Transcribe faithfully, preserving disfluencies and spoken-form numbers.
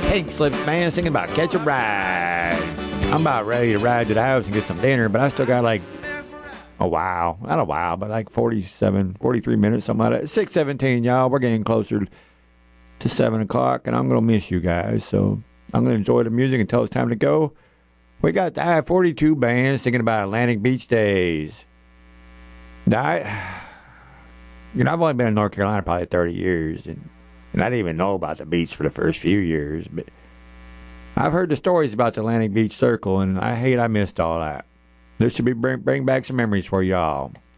Pink Slips Band singing about Catch a Ride. I'm about ready to ride to the house and get some dinner, but I still got like a while. Not a while, but like forty-seven, forty-three minutes, something like that. six seventeen, y'all. We're getting closer to seven o'clock, and I'm going to miss you guys. So I'm going to enjoy the music until it's time to go. We got the I forty-two band singing about Atlantic Beach days. I, you know, I've only been in North Carolina probably thirty years, and, and I didn't even know about the beach for the first few years, but I've heard the stories about the Atlantic Beach Circle, and I hate I missed all that. This should be bring, bring back some memories for y'all.